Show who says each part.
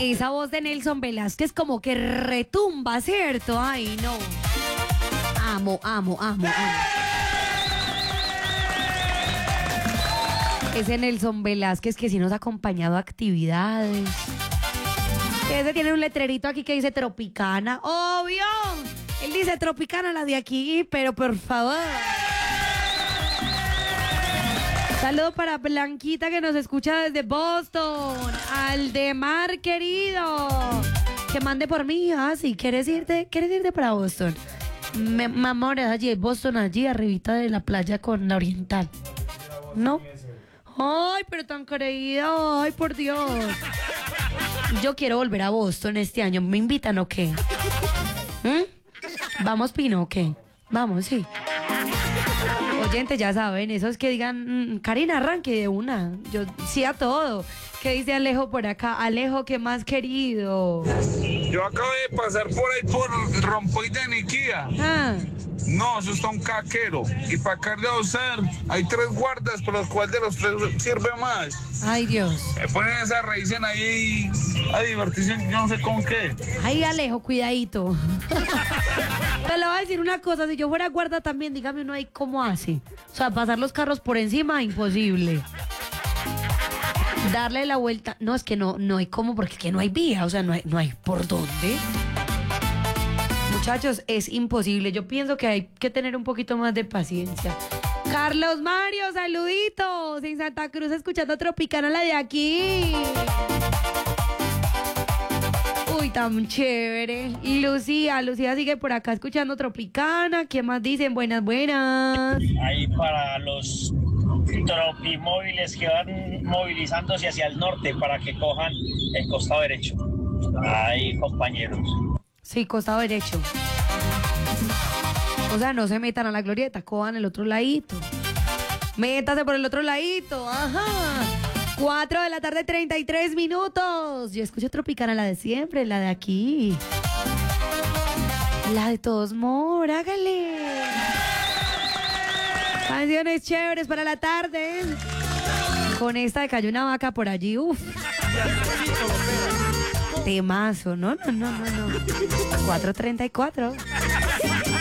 Speaker 1: Esa voz de Nelson Velázquez como que retumba, ¿cierto? Ay, no. Amo, amo, amo, amo. Ese Nelson Velázquez que sí nos ha acompañado a actividades. Ese tiene un letrerito aquí que dice Tropicana. ¡Obvio! Él dice Tropicana, la de aquí, pero por favor. Saludo para Blanquita que nos escucha desde Boston. Aldemar, querido. Que mande por mí. Ah, sí, ¿quieres irte para Boston? Mi amor, es allí, Boston, allí, arribita de la playa con la Oriental. ¿No? Ay, pero tan creído. Ay, por Dios. Yo quiero volver a Boston este año. ¿Me invitan o qué? ¿Vamos, Pino, o qué? Vamos, sí. Oyentes, ya saben, esos que digan, Karina, arranque de una. Yo sí a todo. ¿Qué dice Alejo por acá? Alejo, ¿qué más querido?
Speaker 2: Yo acabo de pasar por ahí por Rompoy de Niquía.
Speaker 1: Ah.
Speaker 2: No, eso está un caquero. Y para acá de Oser hay 3 guardas, por los cuales de los 3 sirve más.
Speaker 1: Ay, Dios.
Speaker 2: Me ponen esa revisen ahí a divertirse, yo no sé con qué.
Speaker 1: Ay, Alejo, cuidadito. Te lo voy a decir una cosa, si yo fuera guarda también, dígame uno ahí cómo hace. O sea, pasar los carros por encima, imposible. Darle la vuelta, no, es que no hay cómo, porque es que no hay vía, o sea, no hay por dónde. Muchachos, es imposible. Yo pienso que hay que tener un poquito más de paciencia. Carlos Mario, saluditos. En Santa Cruz escuchando Tropicana, la de aquí. Uy, tan chévere. Y Lucía sigue por acá escuchando Tropicana. ¿Qué más dicen? Buenas.
Speaker 3: Ahí para los tropimóviles que van movilizándose hacia el norte para que cojan el costado derecho. Ahí, compañeros.
Speaker 1: Sí, costado derecho. O sea, no se metan a la glorieta, cojan el otro ladito. Métase por el otro ladito, ajá. 4 de la tarde, 33 minutos. Yo escucho Tropicana, la de siempre, la de aquí. La de todos modos, hágale. Canciones chéveres para la tarde. Con esta de Cayó una vaca por allí, uff. Temazo, no. 4:34.